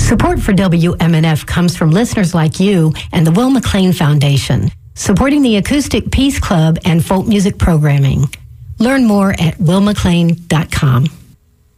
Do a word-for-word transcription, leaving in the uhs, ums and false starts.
Support for W M N F comes from listeners like you and the Will McLean Foundation, supporting the Acoustic Peace Club and folk music programming. Learn more at will mclean dot com.